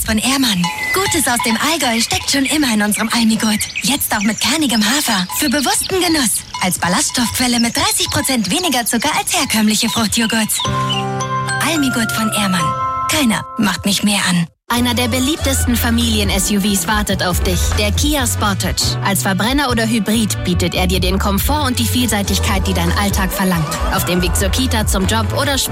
Almigurt von Ehrmann. Gutes aus dem Allgäu steckt schon immer in unserem Almigurt. Jetzt auch mit kernigem Hafer. Für bewussten Genuss. Als Ballaststoffquelle mit 30% weniger Zucker als herkömmliche Fruchtjoghurts. Almigurt von Ehrmann. Keiner macht mich mehr an. Einer der beliebtesten Familien-SUVs wartet auf dich, der Kia Sportage. Als Verbrenner oder Hybrid bietet er dir den Komfort und die Vielseitigkeit, die dein Alltag verlangt. Auf dem Weg zur Kita, zum Job oder